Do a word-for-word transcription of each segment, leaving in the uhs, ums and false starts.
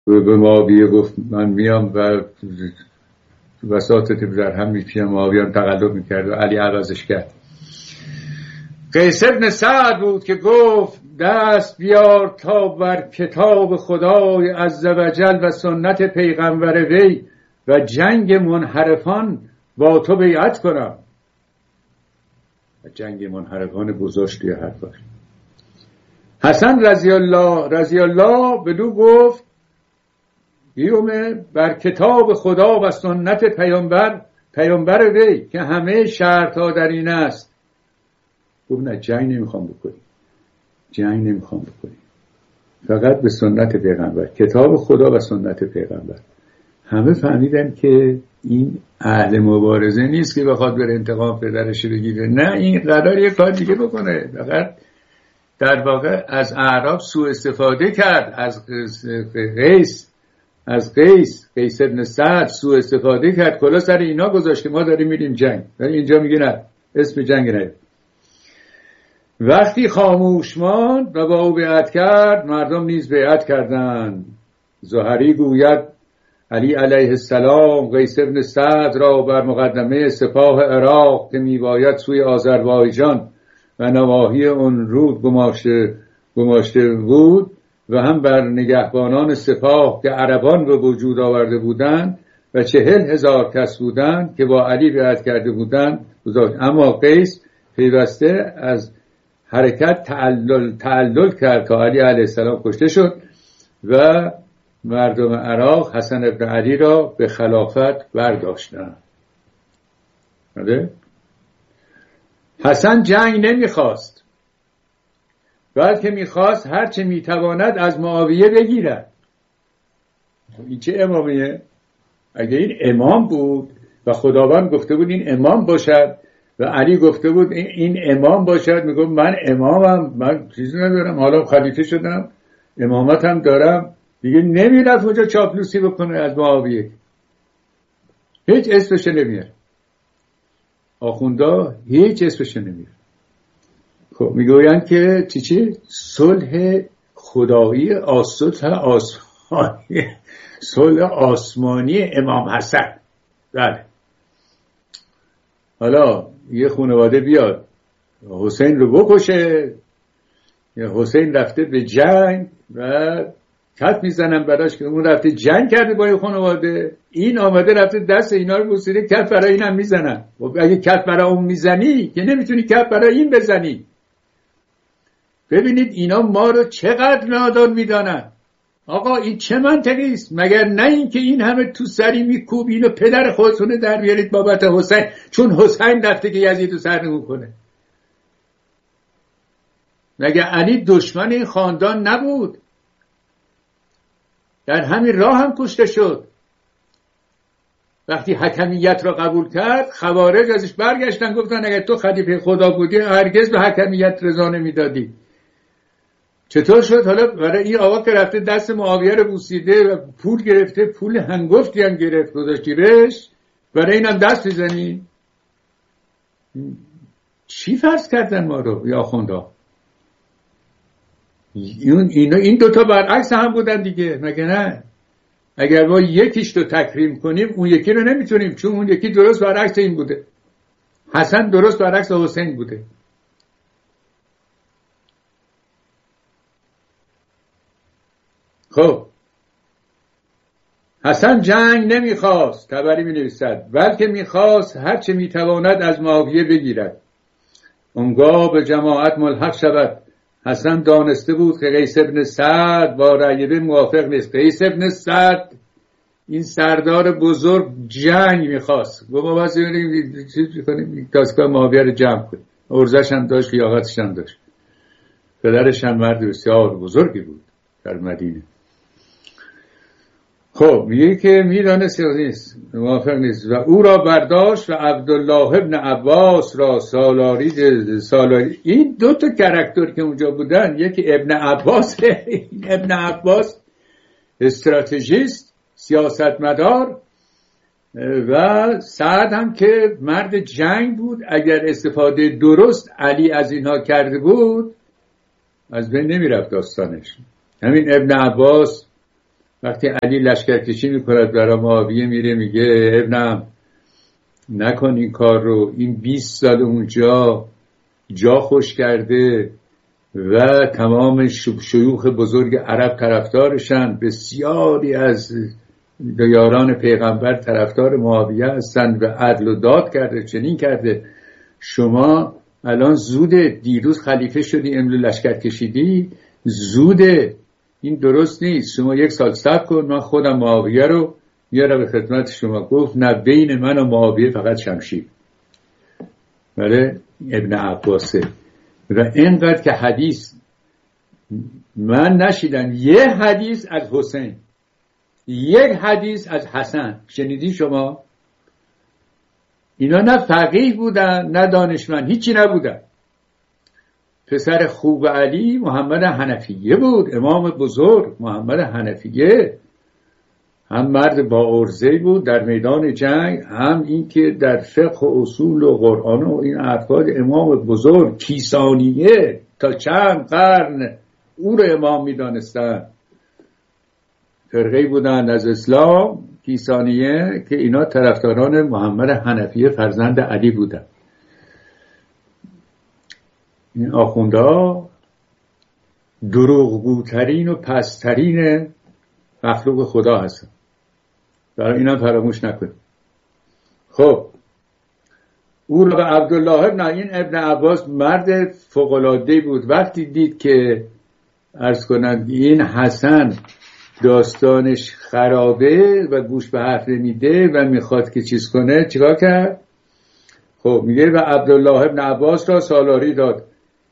به معاویه گفت من میام و وساطت در هم میپیم. معاویه هم تقلب میکرد و علی عوضش کرد. قیس بن سعد بود که گفت دست بیار تا بر کتاب خدای عزوجل و سنت پیغمبر وی و جنگ منحرفان با تو بیعت کنم. و جنگ منحرفان گذاشت یا حرفاش. حسن رضی الله رضی الله بدو گفت بیومه بر کتاب خدا و سنت پیامبر پیامبر وی که همه شرط ها در این است. گفت نه جنگ نمیخوام بکنی، جنگ نمیخوام بکنی، فقط به سنت پیغمبر، کتاب خدا و سنت پیغمبر. همه فهمیدن که این اهل مبارزه نیست که بخواد بر انتقام پدرش بگیره، نه این قرار یه کار دیگه بکنه. فقط در واقع از اعراب سوء استفاده کرد، از قیس از قیس قیس بن سعد سوء استفاده کرد، کلا سر اینا گذاشت که ما داریم میریم جنگ. ولی اینجا میگه نه، اسم جنگ نه. وقتی خاموش ماند و با او بیعت کرد، مردم نیز بیعت کردند. زهری گوید علی علیه السلام قیس بن سعد را بر مقدمه سپاه عراق که میباید سوی آذربایجان و نواحی اون رود گماشته گماشته بود و هم بر نگهبانان سپاه که عربان به وجود آورده بودند و چهل هزار کس بودند که با علی بیعت کرده بودند. اما قیس پیوسته از حرکت تعلل تعلل کرد تا علی علیه السلام کشته شد و مردم عراق حسن ابن علی را به خلافت برداشتند. حسن جنگ نمیخواست، بلکه میخواست هرچه میتواند از معاویه بگیرد. این چه امامیه؟ اگه این امام بود و خداوند گفته بود این امام باشد و علی گفته بود این امام باشد، میگم من امامم، من چیزی ندارم، حالا خلیفه شدم، امامتم دارم، دیگه نمیرفت اونجا چاپلوسی بکنه از معاویه. هیچ اسمش نمیاره، آخوندا هیچ اسمش نمیاره. خب میگویند که چی چی؟ صلح خدایی، صلح آسمانی، صلح آسمانی امام حسن. بله. حالا یه خانواده بیاد حسین رو بکشه، یا حسین رفته به جنگ و کف میزنن براش که اون رفته جنگ کرده با یه خانواده، این آمده رفته دست اینا رو بوسیده، کف برای این هم میزنن. و اگه کف برای اون میزنی که نمیتونی کف برای این بزنی. ببینید اینا ما رو چقدر نادان میدانن. آقا این چه منطقی است؟ مگر نه این که این همه تو سری میکوبین و پدر خودتونه در بیارید بابت حسین، چون حسین رفته که یزید رو سرنگون کنه. مگر علی دشمن این خاندان نبود؟ در همین راه هم کشته شد. وقتی حکمیت را قبول کرد، خوارج ازش برگشتن گفتن اگر تو خلیفه خدا بودی هرگز به حکمیت رضا نمیدادی. چطور شد؟ حالا برای این آقا که رفته دست معاویه رو بوسیده و پول گرفته، پول هنگفتی هم گرفت گذاشتی بهش، برای اینم دست بزنی؟ چی فرض کردن ما رو یا آخوندا؟ این اینا این دوتا برعکس هم بودن دیگه، مگه نه؟ اگر ما یکیش رو تکریم کنیم اون یکی رو نمیتونیم، چون اون یکی درست برعکس این بوده. حسن درست برعکس حسین بوده. خب حسن جنگ نمیخواست، تبری می نویسد، بلکه میخواست هرچه میتواند از معاویه بگیرد. اونگاه به جماعت ملحق شود. حسن دانسته بود که قیس بن سعد با رأی موافق نیست. قیس بن سعد این سردار بزرگ جنگ میخواست. گفت ما باید چیز کنیم دستگاه معاویه رو جمع کنیم. ارزش هم داشت، لیاقتش هم داشت. پدرش هم مرد بسیار بزرگی بود در مدینه. خب میگه که میدانست نیست، موافق نیست و او را برداشت و عبدالله ابن عباس را سالاری سالاری این دو تا کاراکتر که اونجا بودن، یکی ابن عباس، این ابن عباس استراتژیست سیاستمدار و سعد هم که مرد جنگ بود. اگر استفاده درست علی از اینها کرده بود از بین نمیرفت داستانش. همین ابن عباس وقتی علی لشکرکشی میکند برای معاویه میره میگه ابنم نکن این کار رو، این بیست سال اونجا جا خوش کرده و تمام شیوخ بزرگ عرب طرفدارشن، بسیاری از یاران پیغمبر طرفدار معاویه هستند و عدل و داد کرده، چنین کرده. شما الان زوده، دیروز خلیفه شدی امروز لشکر کشیدی، زوده، این درست نیست. شما یک سال صبر کن، من خودم معاویه رو میارم به خدمت شما. گفت نه، بین من و معاویه فقط شمشیر. بله، ابن عباسه. و اینقدر که حدیث من نشیدم، یه حدیث از حسین، یک حدیث از حسن شنیدی شما؟ اینا نه فقیه بودن نه دانشمند، هیچی نبودن. پسر خوب علی محمد حنفیه بود، امام بزرگ محمد حنفیه، هم مرد با عرضه بود در میدان جنگ، هم این که در فقه و اصول و قرآن و این افراد امام بزرگ. کیسانیه تا چند قرن او رو امام میدانستن. فرقه بودند از اسلام، کیسانیه، که اینا طرفداران محمد حنفیه فرزند علی بودند. این آخوندها دروغگوترین و پسترین مخلوق خدا هستن، برای اینا فراموش نکنید. خب او رو به عبدالله ابن این ابن عباس مرد فوق‌العاده‌ای بود. وقتی دید که عرض کنند این حسن داستانش خرابه و گوش به حرف نمیده و میخواد که چیز کنه، چیکار کرد؟ خب میگه و عبدالله ابن عباس را سالاری داد.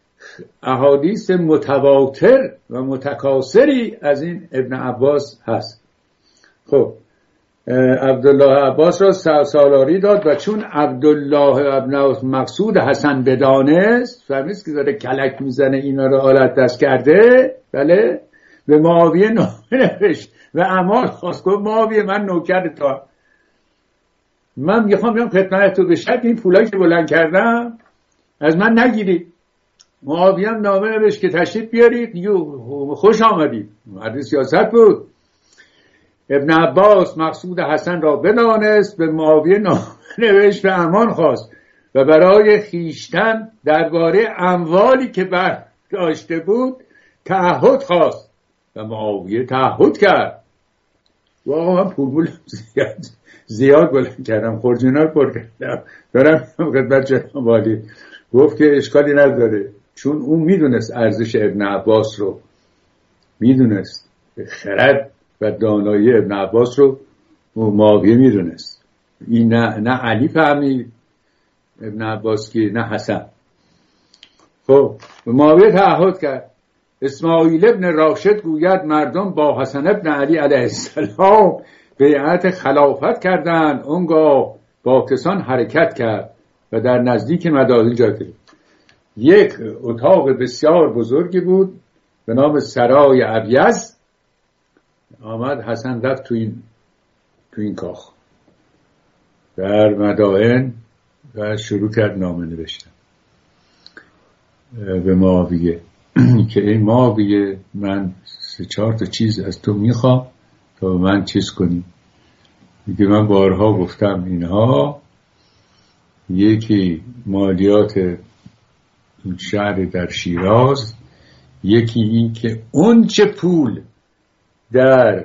احادیث متواتر و متکاثری از این ابن عباس هست. خب عبدالله عباس را سالاری داد و چون عبدالله ابن مقصود حسن بدانست، فهمید که داره کلک میزنه اینا رو آلت دست کرده، بله، به معاویه نامه نوشت و امان خواست. گفت معاویه من نوکر تا، من میخوام بیام خدمت تو، به شرط این پولایی که بلند کردم از من نگیری. معاویه هم نامه نوشت که تشریف بیارید، خوش آمدید. مرد سیاست بود. ابن عباس مقصود حسن را بدانست، به معاویه نامه نوشت و امان خواست و برای خیشتن درباره اموالی که برداشته بود تعهد خواست و معاویه تعهد کرد. واقعا من پول بولم زیاد زیاد بلند کردم، خورجینا رو پر کردم، دارم خدمت جناب والی. گفت که اشکالی نداره، چون اون میدونست ارزش ابن عباس رو، میدونست خرد و دانایی ابن عباس رو معاویه میدونست. این نه نه علی فهمید ابن عباس که نه حسن. خب معاویه تعهد کرد. اسماعیل ابن راشد گوید مردم با حسن ابن علی علیه السلام بیعت خلافت کردند. اونگاه با کسان حرکت کرد و در نزدیک مدائن جاده یک اتاق بسیار بزرگی بود به نام سرای ابیض. آمد حسن رفت تو این تو این کاخ در مدائن و شروع کرد نامه نوشتن به معاویه که این معاویه من سه چهار تا چیز از تو میخوام تا من چیز کنی. میگه من بارها گفتم اینها، یکی مالیات این شهر در شیراز، یکی این که اون چه پول در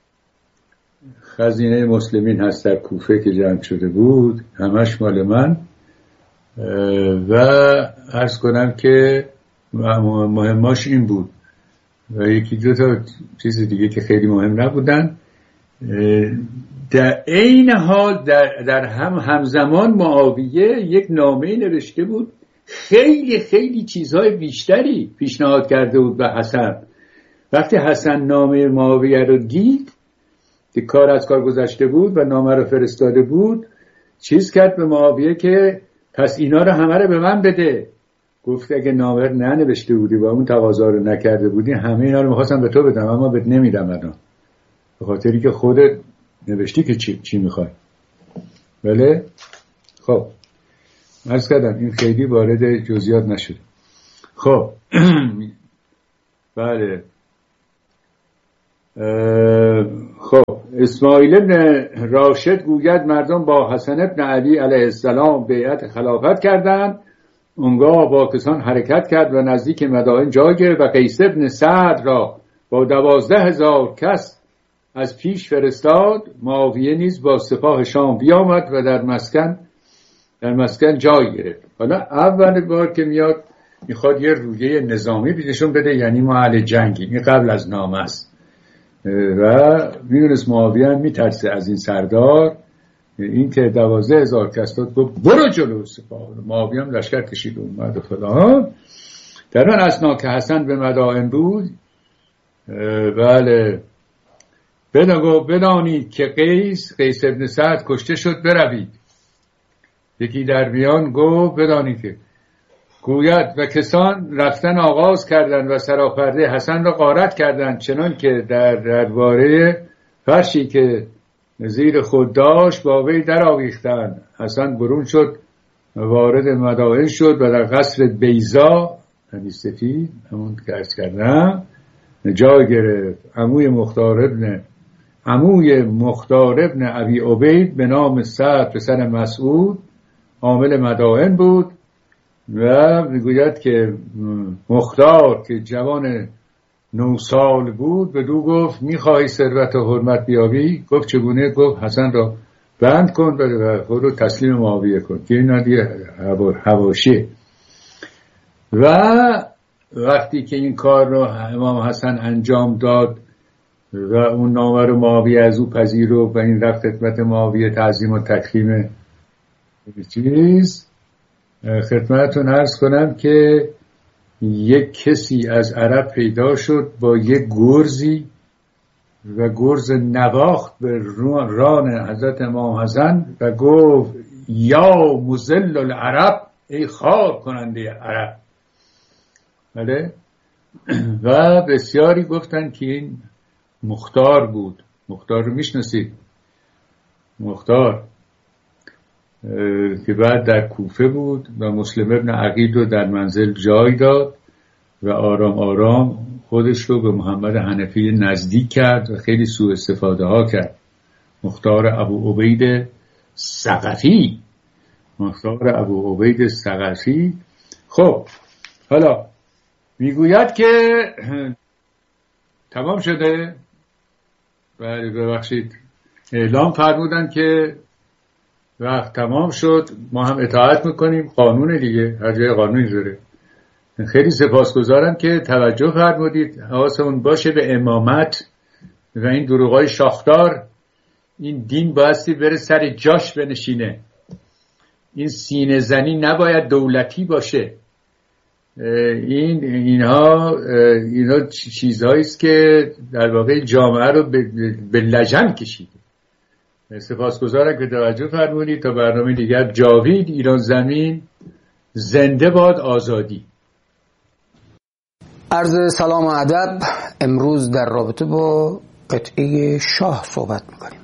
خزینه مسلمین هست در کوفه که جمع شده بود همش مال من، و عرض کنم که مهماش این بود و یکی دو تا چیز دیگه که خیلی مهم نبودن. در این حال در, در هم همزمان معاویه یک نامه نوشته بود، خیلی خیلی چیزهای بیشتری پیشنهاد کرده بود به حسن. وقتی حسن نامه معاویه رو دید که کار از کار گذشته بود و نامه رو فرستاده بود، چیز کرد به معاویه که پس اینا رو همه رو به من بده. گفت اگه نامه رو ننوشته بودی و اون تقاضا رو نکرده بودی همه اینا رو می‌خواستم به تو بدم، اما بهت نمیدم الان، به خاطری که خودت نوشتی که چی چی می‌خوای. بله. خب عرض کردم این خیلی وارد جزئیات نشد. خب بله خب اسماعیل ابن راشد گوید مردم با حسن ابن علی علیه السلام بیعت خلافت کردند. اونگاه با کسان حرکت کرد و نزدیک مدائن جا گرفت و قیس ابن سعد را با دوازده هزار کس از پیش فرستاد. معاویه نیز با سپاه شام بیامد و در مسکن در مسکن جای گرفت. حالا اول بار که میاد میخواد یه رویه نظامی بیشون بده، یعنی ما اهل جنگیم. این قبل از نامه است و میدونست معاویه هم میترسه از این سردار. این که دوازده هزار کس داد گفت برو جلو سپاه. معاویه هم لشکر کشید اومد و فلان. در آن اثنا که حسن به مدائن بود، بله بدانید که قیس قیس ابن سعد کشته شد، بروید. یکی در بیان گفت بدانید که گوید و کسان رفتن آغاز کردند و سراپرده حسن را غارت کردند، چنان که در درباره فرشی که زیر خود داشت با وی در آویختند. حسن برون شد وارد مدائن شد و در قصر بیضا یعنی سفید همون که عرض کردم جا گرفت. عموی مختار ابن عموی مختار ابن ابی عبید به نام سعد پسر مسعود عامل مدائن بود و میگوید که مختار که جوان نه سال بود بدو گفت میخواهی ثروت و حرمت بیابی؟ گفت چگونه؟ گفت حسن را بند کن و خود رو تسلیم معاویه کن که این نادیه حواشیه. و وقتی که این کار رو امام حسن انجام داد و اون نامه رو معاویه از او پذیرفت و این رفت خدمت معاویه تعظیم و تکریم چیز، خدمتتون عرض کنم که یک کسی از عرب پیدا شد با یک گرزی و گرز نواخت به ران حضرت امام حسن و گفت یا مذل العرب، ای خوار کننده عرب. بله. و بسیاری گفتن که این مختار بود. مختار رو میشناسید؟ مختار که بعد در کوفه بود و مسلم ابن عقیل رو در منزل جای داد و آرام آرام خودش رو به محمد حنفی نزدیک کرد و خیلی سوء استفاده ها کرد. مختار ابو عبید ثقفی مختار ابو عبید ثقفی. خب حالا میگوید که تمام شده. بله ببخشید اعلام فرمودن که وقت تمام شد، ما هم اطاعت میکنیم، قانون دیگه، هر جای قانونی داره. خیلی سپاسگزارم که توجه فرمودید. حواسمون باشه به امامت و این دروغای شاخدار. این دین بایستی بره سر جاش بنشینه. این سینه زنی نباید دولتی باشه. این اینها اینا چیزهایی است که در واقع جامعه رو به لجن کشیده. سپاسگزارم که توجه فرمودید. تا برنامه دیگر، جاوید ایران زمین، زنده باد آزادی. عرض سلام و ادب. امروز در رابطه با قطعه شاه صحبت میکنیم.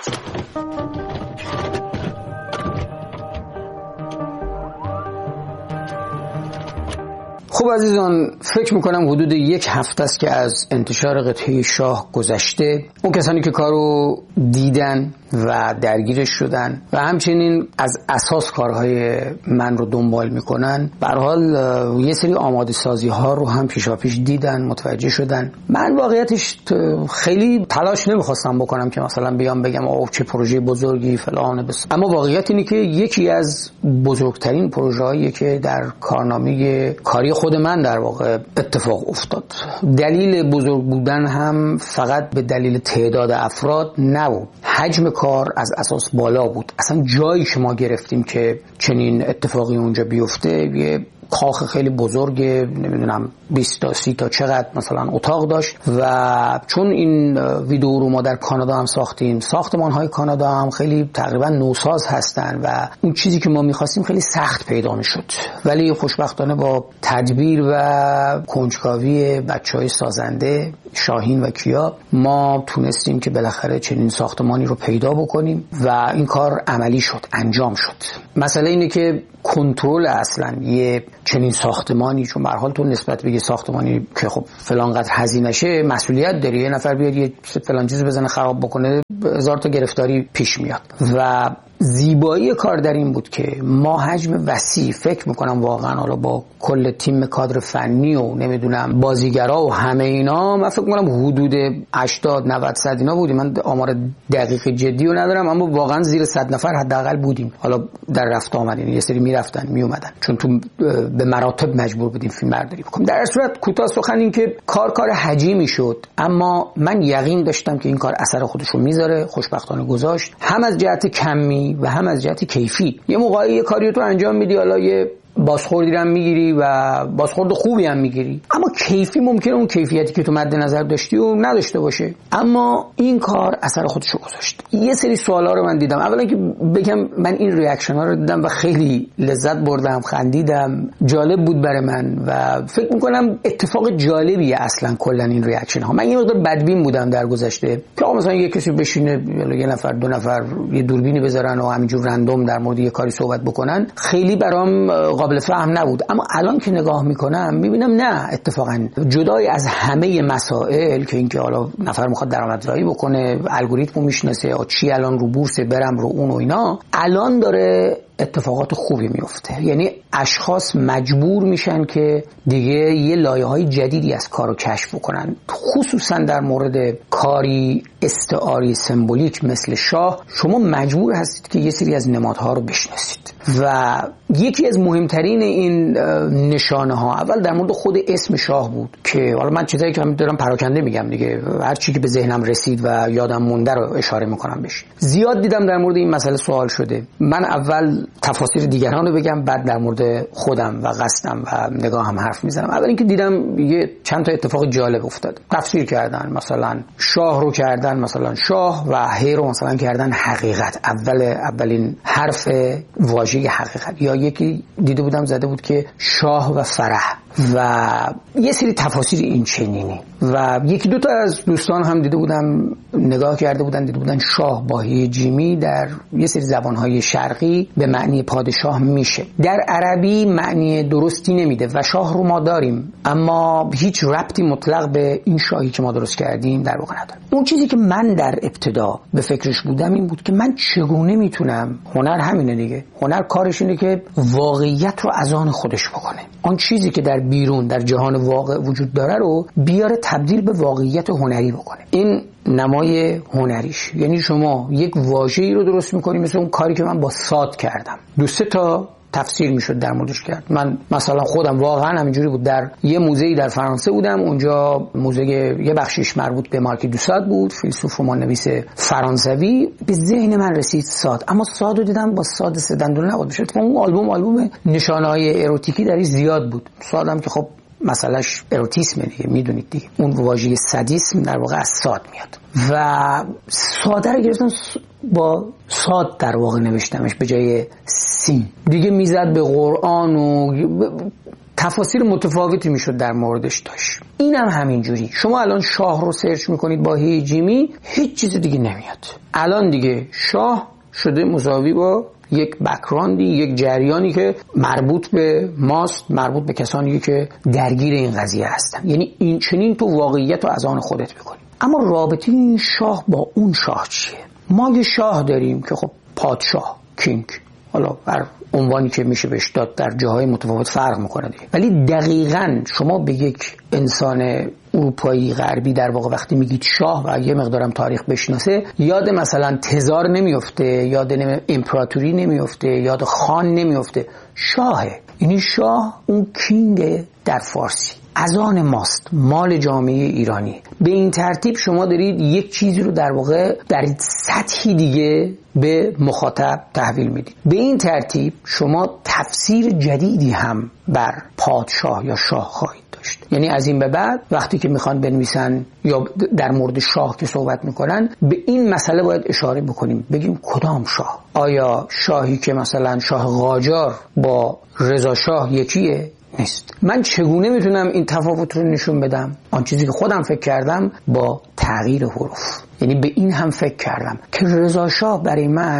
خب عزیزان، فکر میکنم حدود یک هفته است که از انتشار قطعه شاه گذشته. اون کسانی که کارو دیدن و درگیرش شدن و همچنین از اساس کارهای من رو دنبال میکنن، به هر حال یه سری آماده سازی ها رو هم پیشاپیش دیدن، متوجه شدن. من واقعیتش خیلی تلاش نمیخواستم بکنم که مثلا بیام بگم اوه چه پروژه بزرگی فلان بس، اما واقعیت اینه که یکی از بزرگترین پروژه‌هایی که در کارنامه کاری خود من در واقع اتفاق افتاد. دلیل بزرگ بودن هم فقط به دلیل تعداد افراد نبود، حجم کار از اساس بالا بود. اصلا جایی که ما گرفتیم که چنین اتفاقی اونجا بیفته، یه کاخ خیلی بزرگه، نمیدونم بیست تا سی تا چقدر مثلا اتاق داشت. و چون این ویدیو رو ما در کانادا هم ساختیم، ساختمان های کانادا هم خیلی تقریبا نوساز هستن و اون چیزی که ما میخواستیم خیلی سخت پیدا میشد. ولی خوشبختانه با تدبیر و کنجکاوی بچهای سازنده شاهین و کیا ما تونستیم که بالاخره چنین ساختمانی رو پیدا بکنیم و این کار عملی شد، انجام شد. مسئله اینه که کنترل اصلا یه چنین ساختمانی، چون به هر حال تو نسبت به یه ساختمانی که خب فلان قدر هزینه شه مسئولیت داری، یه نفر بیاد یه فلان چیز بزنه خراب بکنه هزار تا گرفتاری پیش میاد. و زیبایی کار در این بود که ما حجم وسیع، فکر میکنم واقعا حالا با کل تیم کادر فنی و نمیدونم بازیگرا و همه اینا، من فکر میکنم حدود هشتاد نود صد اینا بودیم. من آمار دقیق جدی رو ندارم اما واقعا زیر صد نفر حداقل بودیم. حالا در رفت آمد یه سری میرفتن میومدن چون تو به مراتب مجبور بودیم فیلم برداری بکنیم. در صورت کوتاه سخن این که کار کار حجیمی شد اما من یقین داشتم که این کار اثر خودش رو میذاره. خوشبختانه گذاشت، هم از جهت کمی و هم از جهت کیفی. یه موقعی یه کاری رو تو انجام میدی، حالا یه بازخوردی هم میگیری و بازخورد خوبی هم میگیری اما کیفی ممکنه اون کیفیتی که تو مد نظر داشتی و نداشته باشه. اما این کار اثر خودشو گذاشت. یه سری سوالا رو من دیدم. اولا که بگم من این ریاکشن ها رو دیدم و خیلی لذت بردم، خندیدم، جالب بود برای من و فکر میکنم اتفاق جالبیه اصلا کلا این ریاکشن ها. من یه مقدار بدبین بودم در گذشته که مثلا یه کسی بشینه یه نفر دو نفر یه دوربینی بذارن و همینجور رندوم در مورد یه کاری صحبت بکنن، خیلی برام قابل فهم نبود. اما الان که نگاه میکنم میبینم نه، اتفاقا جدای از همه مسائل که اینکه حالا نفر میخواد درآمدزایی بکنه، الگوریتمو میشناسه، چی الان رو بورس برم رو اون و اینا، الان داره اتفاقات خوبی میفته. یعنی اشخاص مجبور میشن که دیگه یه لایه‌های جدیدی از کارو کشف کنن، خصوصا در مورد کاری استعاری سمبولیک مثل شاه. شما مجبور هستید که یه سری از نمادها رو بشناسید و یکی از مهمترین این نشانه ها اول در مورد خود اسم شاه بود که حالا من چیزایی که من دارم پراکنده میگم دیگه، هر چی که به ذهنم رسید و یادم مونده رو اشاره میکنم بهش. زیاد دیدم در مورد این مسئله سوال شده. من اول تفاسیر دیگران رو بگم بعد در مورد خودم و قصدم و نگاهم حرف میزنم. اول اینکه دیدم یه چند تا اتفاق جالب افتاد. تفسیر کردن، مثلا شاه رو کردن مثلا شاه و هی رو مثلا کردن حقیقت. اول اولین حرف واژه حقیقت. یا یکی دیده بودم زده بود که شاه و فرح و یه سری تفاسیر این چنینی. و یکی دو تا از دوستان هم دیده بودم نگاه کرده بودن دیده بودن شاه با هی جیمی در یه سری زبانهای شرقی به معنی پادشاه میشه، در عربی معنی درستی نمیده و شاه رو ما داریم اما هیچ ربطی مطلق به این شاهی که ما درست کردیم در واقع نداره. اون چیزی که من در ابتدا به فکرش بودم این بود که من چگونه میتونم، هنر همینه دیگه، هنر کارش اینه که واقعیت رو از آن خودش بکنه، آن چیزی که در بیرون در جهان واقع وجود داره رو بیاره تبدیل به واقعیت هنری بکنه. این نمای هنریش. یعنی شما یک واژه‌ای رو درست می‌کنی، مثل اون کاری که من با صاد کردم، دو سه تا تفسیر میشد در موردش کرد. من مثلا خودم واقعا همینجوری بود، در یه موزه‌ای در فرانسه بودم، اونجا موزه یه بخشش مربوط به مارک دوساد بود، فیلسوف و رمان‌نویس فرانسوی. به ذهن من رسید صاد، اما صاد رو دیدم با صاد سه دندون نبود بشه. اون آلبوم آلبوم نشانه‌های اروتیکی درش زیاد بود. صادم که خب مسئلهش اروتیسم دیگه، میدونید دیگه، اون واژه سادیسم در واقع از صاد میاد و ساده رو گرفتم با صاد در واقع نوشتمش به جای سین. دیگه میزد به قرآن و تفاسیر متفاوتی میشد در موردش داشت. اینم هم همینجوری. شما الان شاه رو سرچ میکنید با هی جیمی، هیچ چیز دیگه نمیاد. الان دیگه شاه شده مساوی با یک بک‌گراندی، یک جریانی که مربوط به ماست، مربوط به کسانی که درگیر این قضیه هستن. یعنی این چنین تو واقعیت رو از آن خودت بکنی. اما رابطه این شاه با اون شاه چیه؟ ما یه شاه داریم که خب پادشاه، کینگ، حالا هر عنوانی که میشه بهش داد در جاهای متفاوت فرق میکنه دیگه. ولی دقیقاً شما به یک انسان اروپایی غربی در واقع وقتی میگید شاه و یه مقدارم تاریخ بشناسه، یاد مثلا تزار نمیفته، یاد امپراتوری نمیفته، یاد خان نمیفته، شاهه. یعنی شاه اون کینگ در فارسی از آن ماست، مال جامعه ایرانی. به این ترتیب شما دارید یک چیزی رو در واقع در سطحی دیگه به مخاطب تحویل میدید. به این ترتیب شما تفسیر جدیدی هم بر پادشاه یا شاه خواهید داشت. یعنی از این به بعد وقتی که میخوان بنویسن یا در مورد شاه که صحبت میکنن، به این مسئله باید اشاره بکنیم، بگیم کدام شاه؟ آیا شاهی که مثلا شاه قاجار با رضا شاه یکیه؟ نیست. من چگونه میتونم این تفاوت رو نشون بدم؟ آن چیزی که خودم فکر کردم با تغییر حروف. یعنی به این هم فکر کردم که رضا شاه برای من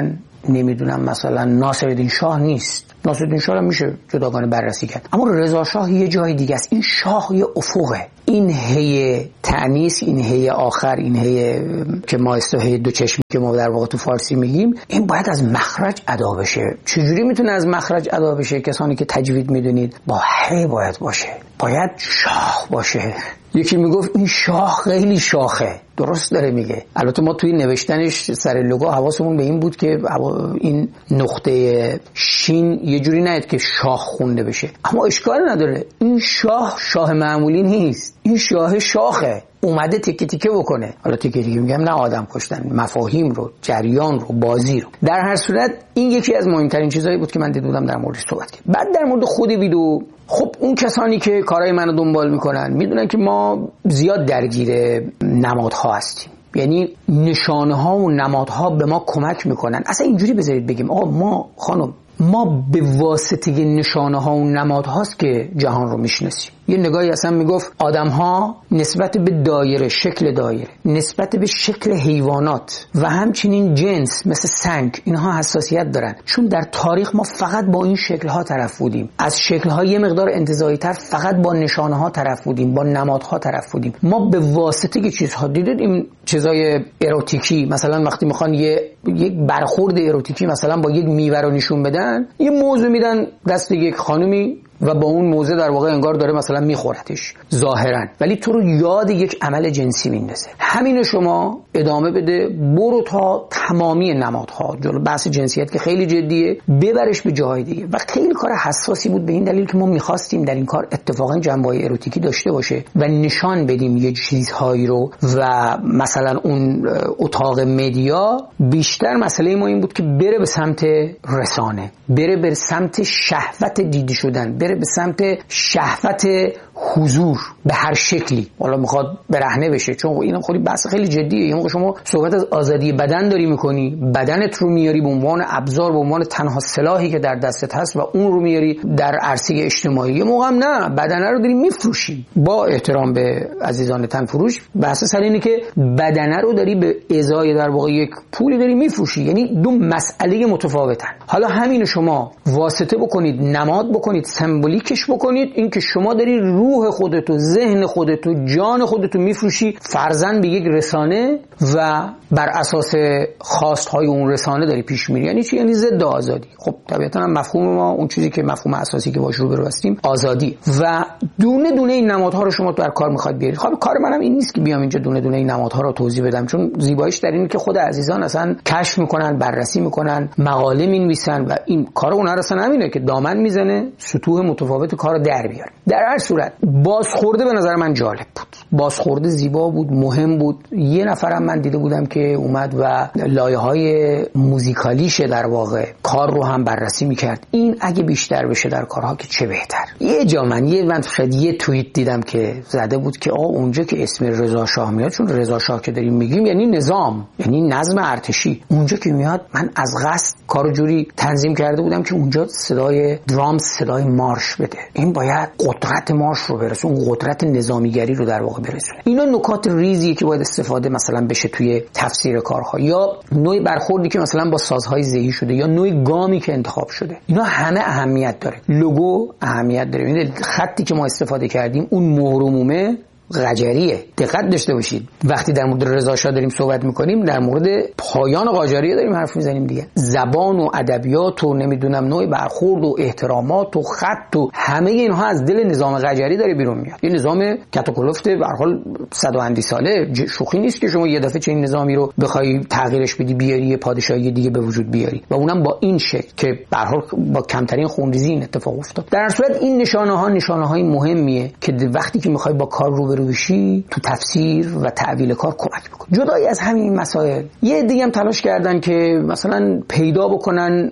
نمیدونم مثلا ناصرالدین شاه نیست. ناصرالدین شاه هم میشه جداگانه بررسی کرد، اما رضا شاه یه جای دیگه است. این شاه یه افقه، این هی تأنیث، این هی آخر، این هی که ما اصطلاح دو چشمی که ما در واقع تو فارسی میگیم، این باید از مخرج ادا بشه. چجوری میتونه از مخرج ادا بشه؟ کسانی که تجوید میدونید با هی باید باشه، باید شاه باشه. یکی میگفت این شاه خیلی شاخه، درست داره میگه. البته ما توی نوشتنش سر لوگو حواسمون به این بود که این نقطه شین یه جوری نیاد که شاه خونده بشه، اما اشکال نداره، این شاه شاه معمولی نیست، این شاه شاخه، اومده تیکه تیکه بکنه. حالا تیکه تیکه میگم نه آدم کشتن، مفاهیم رو، جریان رو، بازی رو. در هر صورت این یکی از مهمترین چیزایی بود که من دیده بودم در موردش صحبت کرد. بعد در مورد خود ویدیو، خب اون کسانی که کارهای منو دنبال میکنن میدونن که ما زیاد درگیر نمادها هستیم، یعنی نشانه ها و نمادها به ما کمک میکنن. اصلا اینجوری بذارید بگیم آقا ما خانم ما به واسطه نشانه ها و نمادهاست که جهان رو میشناسیم. یه نگاهی اصلا میگفت آدم ها نسبت به دایره، شکل دایره، نسبت به شکل حیوانات و همچنین جنس مثل سنگ، اینها حساسیت دارن، چون در تاریخ ما فقط با این شکل ها طرف بودیم، از شکل ها یه مقدار انتزاعی تر فقط با نشانه ها طرف بودیم، با نمادها طرف بودیم. ما به واسطه که چیزها دیدید، این چیزای اروتیکی مثلا وقتی میخوان یه یک برخورد اروتیکی مثلا با یک میوه رو نشون بدن، یه موزه میدن دست یک خانومی و با اون موزه در واقع انگار داره مثلا میخورتش ظاهرا، ولی تو رو یاد یک عمل جنسی میندازه. همین شما ادامه بده، برو تا تمامی نمادها، جلو بحث جنسیت که خیلی جدیه، ببرش به جاهای دیگه. و خیلی کار حساسی بود به این دلیل که ما میخواستیم در این کار اتفاقا جنبه‌های اروتیکی داشته باشه و نشان بدیم یه چیزهایی رو. و مثلا اون اتاق مدیا بیشتر مسئله ما این بود که بره به سمت رسانه، بره به سمت شهوت دیده شدن، بره به سمت شهوت حضور به هر شکلی، حالا میخواد برهنه بشه، چون این خیلی بحث خیلی جدیه. یه موقع شما صحبت از آزادی بدن داری میکنی، بدنت رو میاری به عنوان ابزار، به عنوان تنها سلاحی که در دستت هست و اون رو میاری در عرصه اجتماعی. یه موقع هم نه، بدنه رو داری میفروشی. با احترام به عزیزان تن فروش، بحث سر اینه که بدنه رو داری به ازای در واقع یک پولی داری میفروشی، یعنی دو مسئله متفاوتن. حالا همین شما واسطه بکنید، نماد بکنید، سمبولیکش بکنید، این که شما داری روح خودتو، ذهن خودتو، جان خودتو میفروشی فرضاً به یک رسانه و بر اساس خواستهای اون رسانه داری پیش میری. یعنی چی؟ یعنی ضد آزادی. خب طبیعتاً مفهوم ما اون چیزی که مفهوم اساسی که باش روبرو هستیم آزادی. و دونه دونه این نمادها رو شما در کار میخواد بیارید. خب کار منم این نیست که بیام اینجا دونه دونه این نمادها رو توضیح بدم، چون زیباییش در اینه که خود عزیزان اصلا کشف میکنن، بررسی میکنن، مقاله مینویسن و این کار اونها اصلا همینه که دامن میزنه سطوح متفاوت کار در بیاره. در هر صورت بازخورده به نظر من جالب بود، بازخورده زیبا بود، مهم بود. یه نفرم من دیده بودم که اومد و لایه‌های موزیکالیش در واقع کار رو هم بررسی میکرد. این اگه بیشتر بشه در کارها که چه بهتر. یه جا من یه من شاید یه توییت دیدم که زده بود که آقا اونجا که اسم رضا شاه میاد، چون رضا شاه که داریم میگیم یعنی نظام، یعنی نظم ارتشی، اونجا که میاد من از قصد کارو جوری تنظیم کرده بودم که اونجا صدای درامز، صدای مارش بده. این باید قدرت مارش رو برسونه، اون قدرت نظامیگری رو در واقع برسونه. اینا نکات ریزیه که باید استفاده مثلا بشه توی تفسیر کارها، یا نوع برخوردی که مثلا با سازهای ذهی شده، یا نوع گامی که انتخاب شده. اینا همه اهمیت داره. لوگو اهمیت داره. این خطی که ما استفاده کردیم اون مهرمومه قاجاریه. دقت داشته باشید وقتی در مورد رضا شاه داریم صحبت میکنیم، در مورد پایان قاجاریه داریم حرف میزنیم دیگه. زبان و ادبیات و نمیدونم نوع برخورد و احترامات و خط و همه اینها از دل نظام قاجاری داره بیرون میاد. یه نظام کتاکلفت به هر حال صد و اندی ساله، شوخی نیست که شما یه دفعه چه این نظامی رو بخوای تغییرش بدی، بیاری پادشاهی دیگه به وجود بیاری، و اونم با این شکل که به هر حال با کمترین خونریزی این اتفاق افتاد. در هر صورت این نشانه ها نشانه های مهمیه که وقتی که میخوای با کار رو بشی تو تفسیر و تعویل کار کمک بکن. جدای از همین مسائل یه دیگه هم تلاش کردن که مثلا پیدا بکنن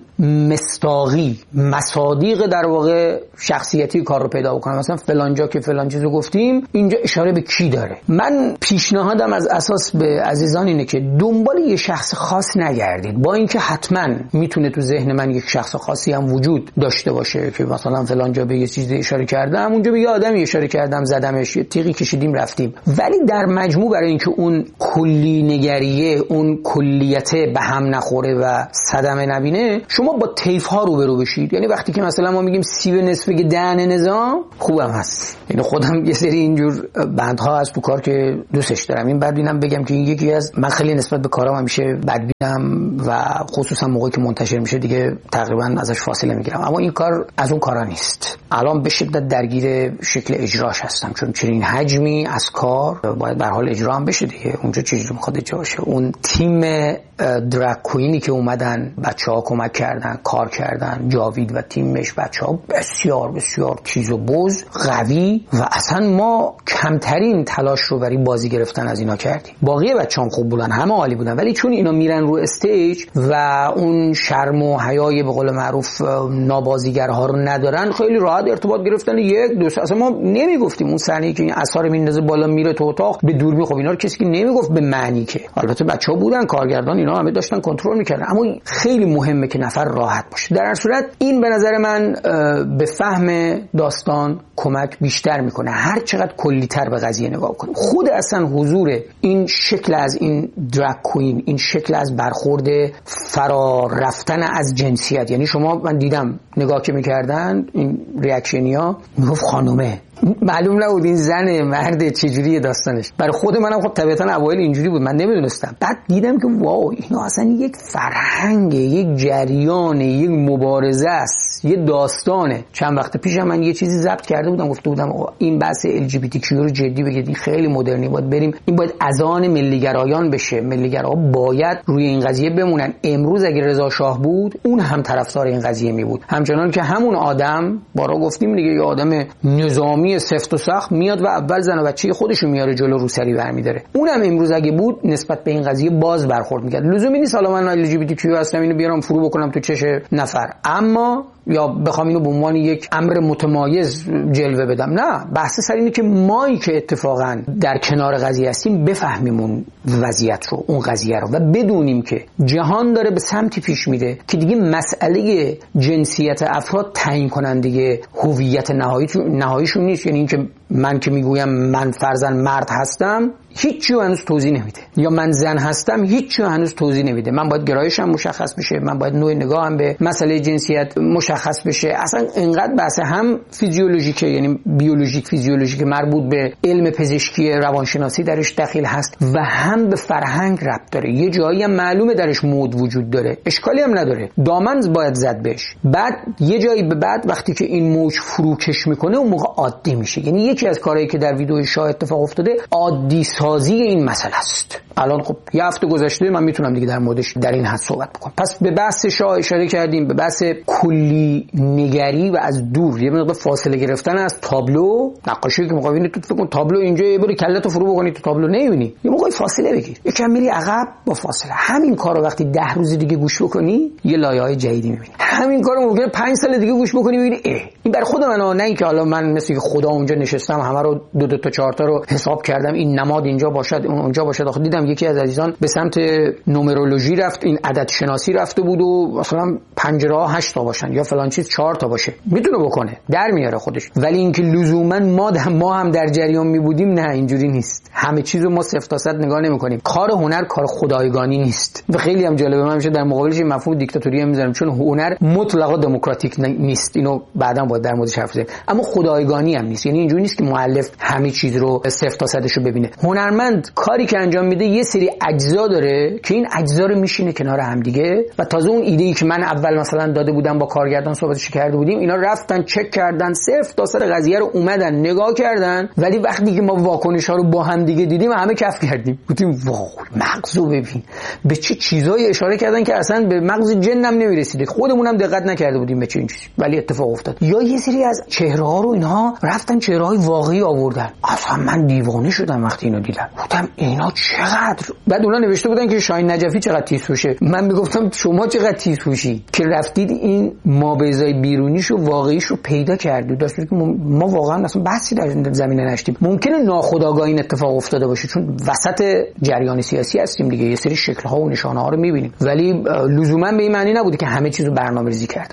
مصداقی، مصادیق در واقع شخصیتی کار رو پیدا بکنن. مثلا فلان جا که فلان چیزو گفتیم اینجا اشاره به کی داره. من پیشنهادم از اساس به عزیزان اینه که دنبال یه شخص خاص نگردید، با اینکه حتما میتونه تو ذهن من یک شخص خاصی هم وجود داشته باشه که مثلا فلان جا به یه چیزی اشاره کردم، اونجا به یه آدمی اشاره کردم، زدمش، یه تیغی کشیدم کشیدیم رفتیم. ولی در مجموع برای اینکه اون کلی نگریه، اون کلیت به هم نخوره و صدمه نبینه، شما با طیف ها روبرو بشید. یعنی وقتی که مثلا ما میگیم سیب نصفه دهن نظام، خوبم هست. یعنی خودم یه سری اینجور بندها هست تو کار که دوستش دارم. این بعد بینم بگم که این یکی از، من خیلی نسبت به کارام همیشه بدبینم و خصوصا موقعی که منتشر میشه دیگه تقریبا ازش فاصله میگیرم. اما این کار از اون کارا نیست. الان به شدت درگیر شکل اجراش هستم، چون چنین حجمی از کار باید به حال اجرا هم بشه دیگه. اونجا چیزی میخواد اجرا بشه. اون تیم دراگ کوینی که اومدن، بچه‌ها کمک کردن، کار کردن، جاوید و تیمش، بچه‌ها بسیار بسیار تیز و بز، قوی و اصلا ما کمترین تلاش رو برای بازی گرفتن از اینا کردیم. باقی بچه‌ها خوب بودن، همه عالی بودن، ولی چون اینا میرن رو استیج و اون شرم و حیای به قول معروف نابازیگرها رو ندارن، خیلی راحت ارتباط گرفتن. یک دو اصلا ما نمیگفتیم اون صحنه‌ای که این اثر میندازه بالا میره تو اتاق به دوربین، خب اینا رو کسی که نمیگفت به معنی که، البته بچه‌ها بودن، کارگردان اینا همه داشتن کنترل میکردن، اما خیلی مهمه که نفر راحت باشه. در هر صورت این به نظر من به فهم داستان کمک بیشتر میکنه هر چقدر کلی‌تر به قضیه نگاه کنیم. خود اصلا حضور این شکل از این دراگ کوین، این شکل از برخورد فرا رفتن از جنسیت، یعنی شما، من دیدم نگاه که میکردن این ریاکشنیا، میگفت خانومه، معلوم نبود این زنه مرد چجوریه داستانش. برای خود منم خب طبیعتا اوایل اینجوری بود، من نمیدونستم. بعد دیدم که واو اینا اصلا یک فرهنگه، یک جریانه، یک مبارزه است، یه داستانه. چند وقت پیش من یه چیزی ضبط کرده بودم، گفته بودم آقا این بحث ال جی بی تی کیو رو جدی بگیرید، این خیلی مدرنی، باید بریم، این باید اذان ملیگرایان بشه، ملیگراها باید روی این قضیه بمونن. امروز اگه رضا شاه بود اون هم طرفدار این قضیه می بود، همچنان که همون آدم، بارا گفتیم دیگه، یه آدم نظامی سفت و سخت میاد و اول زن و بچه خودشو میاره جلو، روسری برمی‌داره. اونم امروز اگه بود نسبت به این قضیه باز برخورد می‌کرد. لزومی نیست حالا من ال جی بی تی کیو هستم اینو بیارم فرو بکنم تو چش نفر، اما یا بخوام اینو به عنوان یک امر متمایز جلوه بدم. نه، بحث سر اینه که مایی که اتفاقا در کنار قضیه هستیم بفهمیم اون وضعیت رو، اون قضیه رو، و بدونیم که جهان داره به سمتی پیش میره که دیگه مسئله جنسیت افراد تعیین کننده هویت نهاییشون نیست. یعنی اینکه من که میگویم من فرضاً مرد هستم هیچی هنوز توضیح نمیده، یا من زن هستم هیچی هنوز توضیح نمیده. من باید گرایشم مشخص بشه، من باید نوع نگاهم به مسئله جنسیت مشخص بشه. اصلا اینقدر بحث هم فیزیولوژیکه، یعنی بیولوژیک فیزیولوژیک مربوط به علم پزشکی روانشناسی درش دخیل هست و هم به فرهنگ ربط داره. یه جایی هم معلومه درش مود وجود داره، اشکالی هم نداره، دامن باید زد بهش. بعد یه جایی به بعد وقتی که این موج فروکش میکنه اون موقع عادی میشه. یعنی یکی از کارهایی که در ویدیو شاه اتفاق افتاده عادی سازی این مسئله است. الان خب یه هفته گذشته من میتونم دیگه در موردش در این حد صحبت بکنم. پس به بحث شاه اشاره کردیم، به بحث کلی نگری و از دور یه مقدار فاصله گرفتن از تابلو. نقاشی که مقابل تو فکر کن تابلو اینجا، یه باری کله‌تو فرو بکنی تو تابلو نمیبینی، یه موقعی فاصله بگیر، یکم میری عقب با فاصله. همین کارو وقتی ده روز دیگه گوش بکنی یه لایه‌های جدیدی میبینی. همین کارو ممکنه پنج سال دیگه گوش بکنی ببینی اه این برای خود من، نه اینکه حالا من مثل خدا اونجا نشستم همه رو دو دو تا چهار تا رو حساب کردم این نماد اینجا باشد اون اونجا باشد. آخه دیدم یکی از عزیزان به سمت نومرولوژی رفت، این عدد شناسی رفته بود و مثلا پنجره ها هشت تا باشن یا فلان چیز چهار تا باشه، میتونه بکنه، در میاره خودش. ولی اینکه لزوما ما ما هم در جریان می بودیم، نه اینجوری نیست. همه چیزو ما صفر تا صد نگاه نمی‌کنیم. کار هنر کار خدایگانی نیست. و خیلی هم جالبه، من میشه در مقابلش مفهوم دیکتاتوری هم میذارم، چون هنر مطلقاً دموکراتیک نیست. اینو بعداً باید در موردش حرف بزنیم. اما خدایگانی هم نیست. یعنی اینجوری نیست که مؤلف همه چیز رو صفر تا صدش رو ببینه. هنرمند کاری که انجام میده یه سری اجزا داره که این اجزا رو میشینه کنار هم دیگه و تازه اون ایده‌ای که من اول مثلا داده بودم با کارگردان صحبتش کرده بودیم، اینا رفتن چک کردن، صفر تا صد قضیه رو اومدن نگاه کردن. ولی وقتی که ما واکنش ها رو با هم دیگه دیدیم همه کف کردیم، گفتیم واو مغزو ببین به چه چیزایی اشاره کردن که اصلا به مغز جنم نمیرسیده، خودمون هم دقت نکرده بودیم به چه این چیزی، ولی اتفاق افتاد. یا یه سری از چهره ها رو اینها رفتن چهره های واقعی آوردن. اصلا من دیوانه شدم وقتی اینو دیدم، گفتم اینا چقدر. بعد اونا نوشته بودن که شاهین نجفی چقدر تیزهوشه. من میگفتم شما چقدر تیزهوشی که رفتید این مابعضای بیرونیشو واقعیشو پیدا کردید. درسته که ما واقعا اصلا بحثی در زمینه نشدیم. ممکنه ناخودآگاه این اتفاق افتاده باشه چون وسط جریان سیاسی هستیم دیگه، یه سری شکل ها و نشانه ها رو میبینیم، ولی لزوما به این معنی نبوده که همه چیزو برنامه‌ریزی کرده باشیم.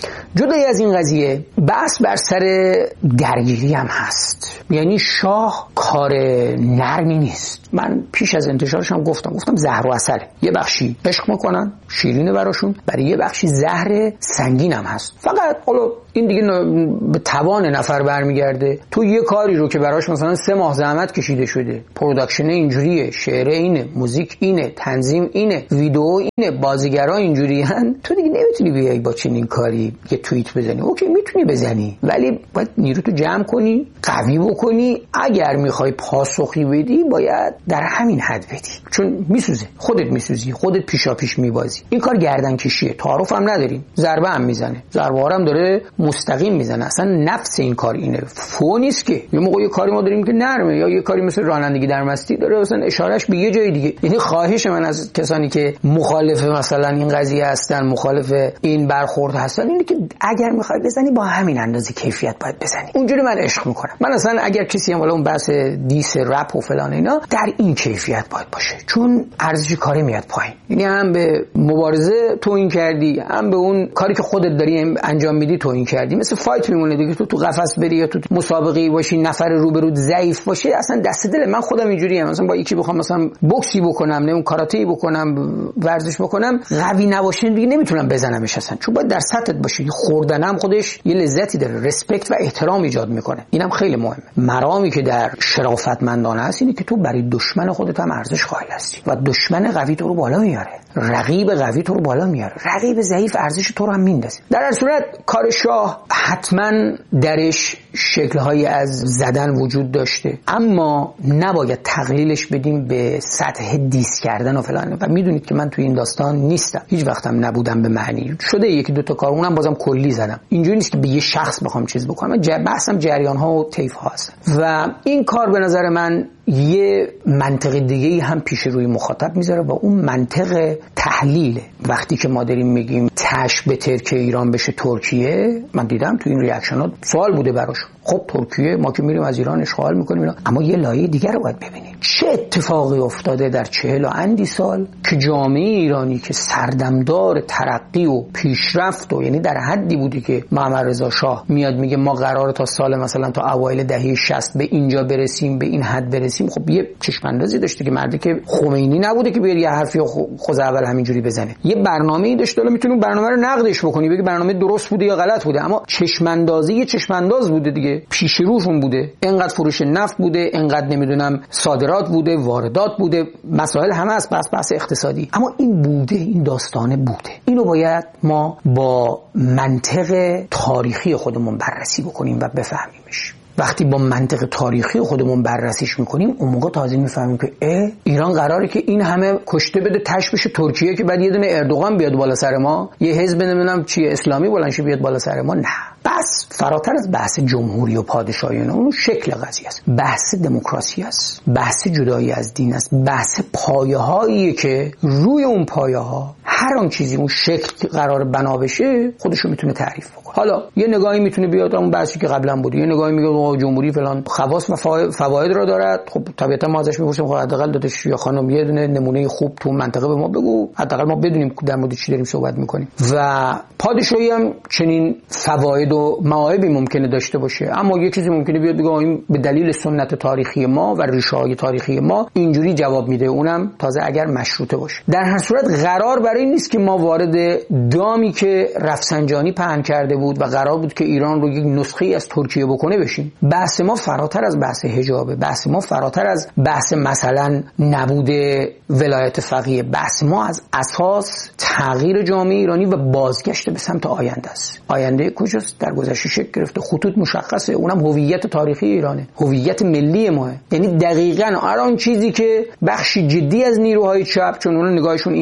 جدای از این قضیه بحث بر سر درگیری هم هست. یعنی شاه کار نرمی نیست. من پیش از انتشارش هم گفتم گفتم زهر و عسل، یه بخشی عشق میکنن شیرینه براشون، برای یه بخشی زهر سنگین هم هست. فقط حالا این دیگه به توان نفر برمیگرده. تو یه کاری رو که براش مثلا سه ماه زحمت کشیده شده، پروداکشن اینجوریه، شعر اینه، موزیک اینه، تنظیم اینه، ویدیو اینه، بازیگرا اینجوریان، تو دیگه نمیتونی بیای با چنین کاری یه توییت بزنی. اوکی میتونی بزنی، ولی باید نیروتو جمع کنی، قوی بکنی. اگر میخوای پاسخی بدی باید در همین حد بدی، چون میسوزه، خودت میسوزی، خودت پیشا پیش میبازی. این کار گردن کشیه، تعارف هم نداریم، ضربه هم میزنه، ضربه هم داره مستقیم میزنه. اصلا نفس این کار اینه، فو نیست که یه موقع یه کاری ما داریم که نرمه، یا یه کاری مثل رانندگی در مستی داره مثلا اشارهش به یه جای دیگه. یعنی خواهش من از کسانی که مخالف مثلا این قضیه هستن، مخالف این برخورد هستن، اینه که اگر میخوای بزنی با همین اندازه کیفیت باید بزنی. اونجوری من عشق میکنم. من اصلا اگر کسی هم والا اون بحث دیس رپ و فلان اینا در این کیفیت باید باشه، چون ارزش کاری میاد پایین. یعنی هم به مبارزه توهین کردی، هم به اون کاری که خودت داری انجام میدی توهین کردی. مثل فایت میمونه دیگه، تو تو قفس بری یا تو مسابقه باشی نفر روبرو ضعیف باشه، اصلا دست دل من خودم اینجوری ام. مثلا با یکی بخوام مثلا بوکسی بکنم، نه اون کاراته بکنم، ورزش بکنم، قوی نباشه دیگه نمیتونم بزنمش اصلا، چون باید در سطحت باشی. خوردنم خودش یه لذتی داره، رسپکت و احترام ایجاد میکنه. اینم خیلی مهمه. مرامی که در شرافتمندانه است اینه که تو برای دشمن خودت هم ارزش قائل هستی و دشمن قوی تو رو بالا میاره، رقیب قوی تو رو بالا میاره، رقیب ضعیف ارزش تو رو هم میندازه. در هر صورت کار شاه حتما درش شکل‌هایی از زدن وجود داشته، اما نباید تقلیلش بدیم به سطح دیس کردن و فلان. و میدونید که من توی این داستان نیستم، هیچ وقتم نبودم به معنی شده یکی دو تا کار، اونم بازم کلی زدم. اینجوری نیست که به یه شخص بخوام چیز بکنم، بحثم جریان‌ها و طیف‌ها هست و این کار به نظر من یه منطق دیگه‌ای هم پیش روی مخاطب میذاره و اون منطق تحلیل. وقتی که ما داریم میگیم تش به ترک ایران بشه ترکیه، من دیدم تو این ریاکشنات سوال بوده براش. خب ترکیه ما که میریم از ایران اشغال میکنیم اینا. اما یه لایه دیگر رو باید ببینیم چه اتفاقی افتاده در چهل و اندی سال که جامعه ایرانی که سردمدار ترقی و پیشرفت و یعنی در حدی بودی که محمد رضا شاه میاد میگه ما قراره تا سال مثلا تا اوایل دهه شصت به اینجا برسیم، به این حد برسیم. خب یه چشم اندازی داشته که مردی که خمینی نبوده که بیاد یه حرفی خود اول همینجوری بزنه، یه برنامه‌ای داشته. حالا میتونی برنامه رو نقدش بکنی، بگی برنامه درست بوده یا غلط بوده، اما چشم اندازی یه چشم انداز بوده دیگه، پیش روشون بوده. اینقدر فروش نفت بوده، اینقدر نمیدونم صادرات بوده، واردات بوده، مسائل همه از بحث بحث اقتصادی. اما این بوده، این داستانه بوده. اینو باید ما با منطق تاریخی خودمون بررسی بکنیم و بفهمیمش. وقتی با منطق تاریخی خودمون بررسیش میکنیم، اون موقع تازه میفهمیم که اه ایران قراره که این همه کشته بده تش بشه ترکیه که بعد یه دونه اردوغان بیاد بالا سر ما، یه حزب نمیدونم چیه اسلامی بلند شه بیاد بالا سر ما. نه، بس فراتر از بحث جمهوری و پادشاهی نه، اون شکل قضیه است. بحث دموکراسی است، بحث جدایی از دین است، بحث پایه‌هایی که روی اون پایه‌ها هر آن چیزی اون شکل قرار بنا بشه خودشو میتونه تعریف بکنه. حالا یه نگاهی میتونه بیاد اون بحثی که قبلا بود، یه نگاهی میگه جمهوری فلان خواص و فواید را دارد. خب طبیعتا ما ازش میپرسیم خب حداقل داداش یا خانم یه دونه نمونه خوب تو منطقه به ما بگو، حداقل ما بدونیم در مورد چی داریم صحبت میکنیم. و پادشاهی هم چنین فواید و معایبی ممکنه داشته باشه، اما یه چیزی ممکنه بیاد بگه این به دلیل سنت تاریخی ما و ریشه‌های تاریخی ما اینجوری جواب میده، اونم تازه اگر مشروطه باشه. در هر صورت قرار برای نیست که ما وارد دامی که رفسنجانی پهن کرده بود و قرار بود که ایران رو یک نسخه از ترکیه بکنه بشیم. بحث ما فراتر از بحث حجابه، بحث ما فراتر از بحث مثلا نبود ولایت فقیه، بحث ما از اساس تغییر جامعه ایرانی و بازگشت به سمت آینده است. آینده کجاست؟ در گذشته شکل گرفته، خطوط مشخصه، اونم هویت تاریخی ایرانه، هویت ملی ماه. یعنی دقیقاً آن چیزی که بخشی جدی از نیروهای چپ، چون اون نگاهشون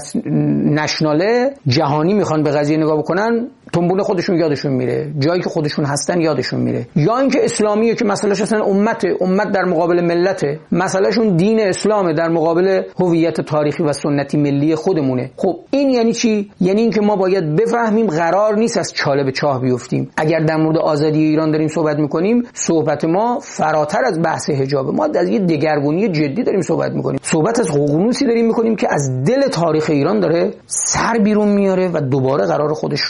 اینترنشناله، جهانی میخوان به قضیه نگاه بکنن، تنبونه خودشون یادشون میره، جایی که خودشون هستن یادشون میره. یا اینکه اسلامیه که مسئلهش اصلا امته، امت در مقابل ملته، مسئلهشون دین اسلامه در مقابل هویت تاریخی و سنتی ملی خودمونه. خب این یعنی چی؟ یعنی اینکه ما باید بفهمیم قرار نیست از چاله به چاه بیفتیم. اگر در مورد آزادی ایران داریم صحبت میکنیم، صحبت ما فراتر از بحث حجاب، ما از یه دگرگونی جدی داریم صحبت میکنیم. صحبت از ققنوسی داریم میکنیم که از دل تاریخ ایران داره سر بیرون میاره و دوباره قرار خودش رو و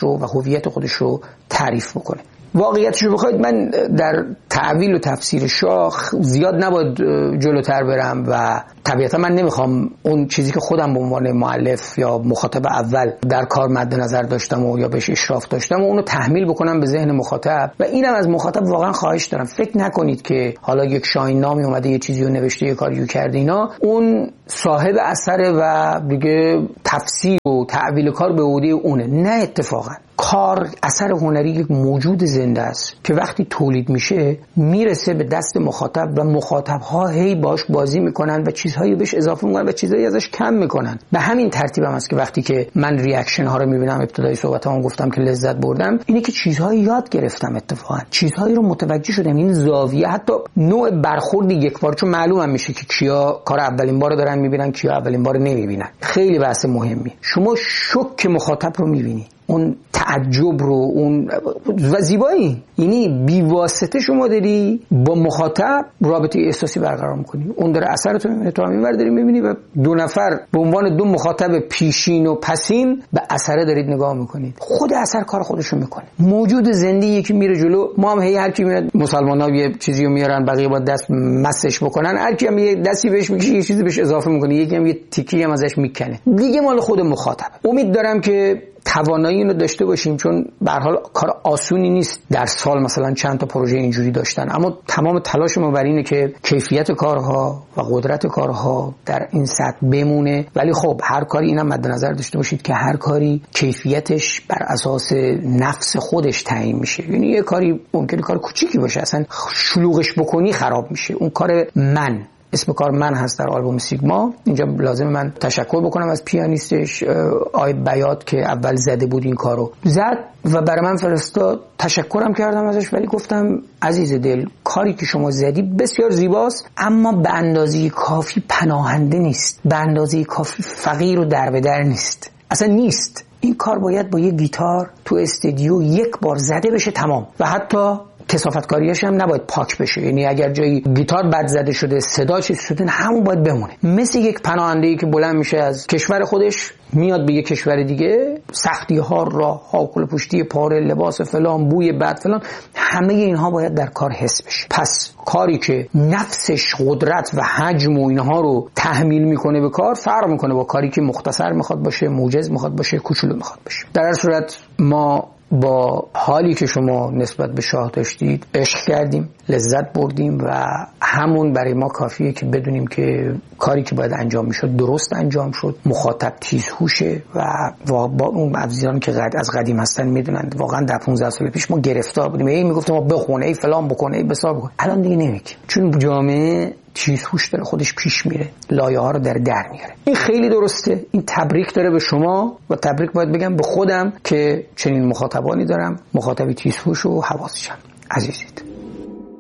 هویت خودش رو تعریف بکنه. واقعیتش رو بخواید من در تعویل و تفسیر شاه زیاد نباید جلوتر برم و طبیعتا من نمیخوام اون چیزی که خودم به عنوان مؤلف یا مخاطب اول در کار مد نظر داشتم و یا بهش اشراف داشتم و اونو تحمیل بکنم به ذهن مخاطب. و اینم از مخاطب واقعا خواهش دارم، فکر نکنید که حالا یک شاهین نامی اومده یه چیزی رو نوشته یه کاریو کرده اینا اون صاحب اثره و دیگه تفسیر و تعویل کار به عهده اونه. نه، اتفاقا کار اثر هنری یک موجود زنده است که وقتی تولید میشه میرسه به دست مخاطب و مخاطب‌ها هی باش بازی میکنن و چیزهایی بهش اضافه میکنن و چیزهایی ازش کم میکنن. به همین ترتیب هم است که وقتی که من ریاکشن ها رو میبینم، ابتدای صحبتام گفتم که لذت بردم، اینه که چیزهایی یاد گرفتم، اتفاقا چیزهایی رو متوجه شدم. این زاویه حتی نوع برخورد یک بار، چون معلومم میشه که کیا کار اولین بار دارن میبینن، کیا اولین بار نمیبینن. خیلی بحث مهمی. شما شوک مخاطب رو میبینی، اون تعجب رو، اون و زیبایی، یعنی بی واسطه شما داری با مخاطب رابطه احساسی برقرار میکنی. اون داره اثرتو میبینه، تو هم اینور داری میبینی و دو نفر به عنوان دو مخاطب پیشین و پسین به اثر دارید نگاه میکنید. خود اثر کار خودشو میکنه. موجود زنده یکی میره جلو. ما هم هی هر کی میاد، مسلمان‌ها یه چیزی رو میارن، بقیه با دست مسش بکنن، هر کی هم یه دستی بهش میکشه، یه چیزی بهش اضافه میکنه، یکی هم یه تیکی هم ازش میکنه. دیگه مال خود مخاطب. امید دارم که توانایی اینو داشته باشیم، چون به هر حال کار آسونی نیست در سال مثلا چند تا پروژه اینجوری داشتن، اما تمام تلاش ما بر اینه که کیفیت کارها و قدرت کارها در این سطح بمونه. ولی خب هر کاری اینم مد نظر داشته باشید که هر کاری کیفیتش بر اساس نفس خودش تعیین میشه. یعنی یه کاری ممکنه کار کوچیکی باشه، اصلا شلوغش بکنی خراب میشه. اون کار من، اسم کار من هست در آلبوم سیگما. اینجا لازم من تشکر بکنم از پیانیستش آقای بیات که اول زده بود این کارو، زد و برای من فرستاد. تشکرم کردم ازش، ولی گفتم عزیز دل، کاری که شما زدی بسیار زیباست، اما به اندازه کافی پناهنده نیست، به اندازه کافی فقیر و در به در نیست، اصلا نیست. این کار باید با یه گیتار تو استودیو یک بار زده بشه تمام، و حتی کثافت کاریش هم نباید پاک بشه. یعنی اگر جایی گیتار بد زده شده، صدا چیز شده، همون باید بمونه. مثل یک پناهنده‌ای که بلند میشه از کشور خودش میاد به یک کشور دیگه، سختی ها، راه ها، کل پشتی پاره، لباس فلان، بوی بد فلان، همه اینها باید در کار حس بشه. پس کاری که نفسش قدرت و حجم و اینها رو تحمیل میکنه به کار فرق میکنه با کاری که مختصر میخواد باشه، موجز میخواد باشه، کوچولو میخواد باشه. در هر صورت ما با حالی که شما نسبت به شاه داشتید عشق کردیم، لذت بردیم و همون برای ما کافیه که بدونیم که کاری که باید انجام میشد درست انجام شد. مخاطب تیزهوشه و با اون عزیزانی که قد از قدیم هستن میدونن واقعا در پانزده سال پیش ما گرفتار بودیم. ای میگفتم ما بخونه، ای فلان بکنه، ای بسار بکنه. الان دیگه نمیگیم، چون جامعه چیزهوش داره، خودش پیش میره، لایه ها رو در در میاره. این خیلی درسته. این تبریک داره به شما و تبریک باید بگم به خودم که چنین مخاطبانی دارم، مخاطبی تیزهوش و حواسشم. عزیزید.